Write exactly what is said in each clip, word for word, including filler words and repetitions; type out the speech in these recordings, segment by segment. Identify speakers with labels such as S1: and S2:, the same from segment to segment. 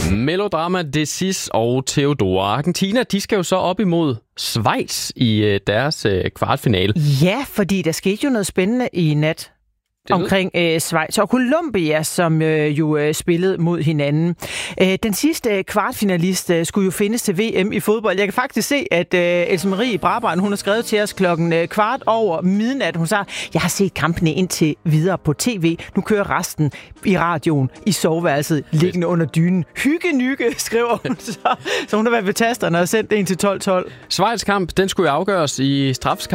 S1: Melodrama, Decis og Theodora. Argentina, de skal jo så op imod Schweiz i øh, deres øh, kvartfinale.
S2: Ja, fordi der skete jo noget spændende i nat omkring øh, Schweiz og Colombia, som øh, jo øh, spillede mod hinanden. Øh, den sidste øh, kvartfinalist øh, skulle jo findes til V M i fodbold. Jeg kan faktisk se, at øh, Else Marie Brabrand, hun har skrevet til os klokken øh, kvart over midnat. Hun sagde, jeg har set kampene indtil videre på tv. Nu kører resten i radioen i soveværelset, liggende under dynen. Hygge-nygge, skriver hun så. Så hun har været ved tasterne og sendt en til tolv tolv.
S1: Schweiz kamp, den skulle jo afgøres i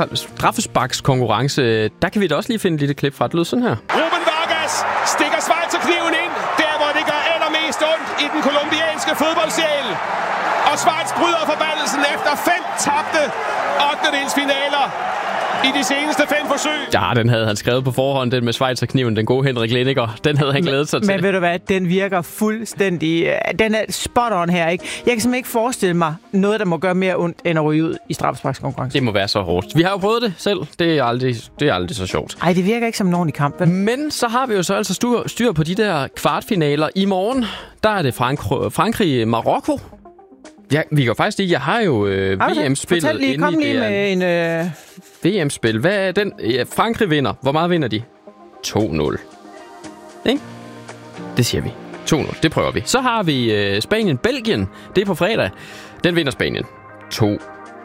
S1: straffesparkskonkurrence. Der kan vi da også lige finde et lille klip fra. Det lød sådan her.
S3: Ruben Vargas stikker Schweizerkniven ind, der hvor det gør allermest ondt i den kolumbianske fodboldsjæl. Og Schweiz bryder forbandelsen efter fem tabte ottendedelsfinaler i de seneste fem forsøg.
S1: Ja, den havde han skrevet på forhånd, den med Schweizerkniven, den gode Henrik Lenniger. Den havde han glædet sig
S2: men,
S1: til.
S2: Men ved du hvad, den virker fuldstændig... Den er spot on her, ikke? Jeg kan simpelthen ikke forestille mig noget, der må gøre mere ondt, end at ryge ud i straffesparkskonkurrence.
S1: Det må være så hårdt. Vi har jo prøvet det selv. Det er aldrig, det er aldrig så sjovt.
S2: Ej, det virker ikke som en ordentlig kamp, vel?
S1: Men så har vi jo så altså styr, styr på de der kvartfinaler. I morgen, der er det Frank- Frankrig-Marokko. Ja, vi kan faktisk ikke. Jeg har jo øh, V M-spillet
S2: Fortæl lige, kom lige med en... Øh...
S1: V M-spil. Hvad er den? Ja, Frankrig vinder. Hvor meget vinder de? to nul. Ikke? Det siger vi. to nul. Det prøver vi. Så har vi øh, Spanien-Belgien. Det er på fredag. Den vinder Spanien. to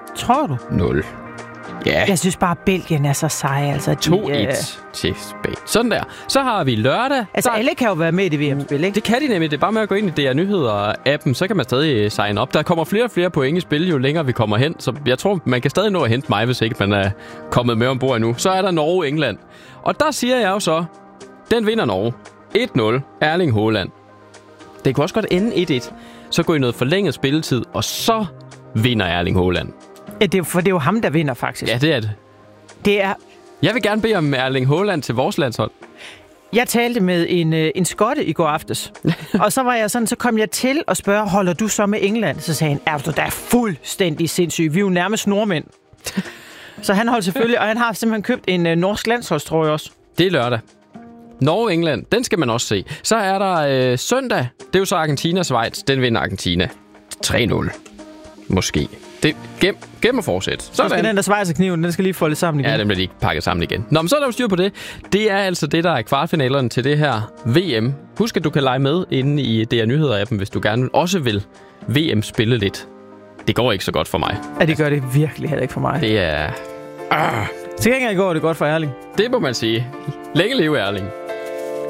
S1: nul. Ja.
S2: Jeg synes bare, at Belgien er så seje. Altså,
S1: to et øh... til Spanien. Sådan der. Så har vi lørdag.
S2: Altså,
S1: der...
S2: alle kan jo være med i det V M-spil, ikke?
S1: Det kan de nemlig. Det er bare med at gå ind i D R Nyheder-appen, så kan man stadig signe op. Der kommer flere og flere point i spil, jo længere vi kommer hen. Så jeg tror, man kan stadig nå at hente mig, hvis ikke man er kommet med ombord endnu. Så er der Norge-England. Og der siger jeg jo så, den vinder Norge. et nul. Erling Haaland. Det kunne også godt ende et et. Så går I noget forlænget spilletid, og så vinder Erling Haaland.
S2: Ja, det er, for det er jo ham, der vinder, faktisk.
S1: Ja, det er det.
S2: Det er...
S1: Jeg vil gerne bede om Erling Haaland til vores landshold.
S2: Jeg talte med en, en skotte i går aftes. Og så var jeg sådan, så kom jeg til at spørge, holder du så med England? Så sagde han, er du da fuldstændig sindssyg. Vi er jo nærmest nordmænd. Så han holdt selvfølgelig, og han har simpelthen købt en uh, norsk landsholdstrøje også.
S1: Det er lørdag. Norge-England, den skal man også se. Så er der øh, søndag, det er jo så Argentina-Schweiz. Den vinder Argentina tre nul. Måske. Det, gem, gem og fortsæt.
S2: Så skal den der Schweizerkniven, den skal lige folde sammen igen.
S1: Ja, den bliver lige pakket sammen igen. Nå, men så er der jo styr på det. Det er altså det, der er kvartfinalerne til det her V M. Husk, at du kan lege med inde i D R Nyheder-appen, hvis du gerne også vil V M spille lidt. Det går ikke så godt for mig.
S2: Ja, det gør det virkelig heller ikke for mig.
S1: Det er...
S2: Til gengæld går det godt for Erling.
S1: Det må man sige. Længe leve Erling.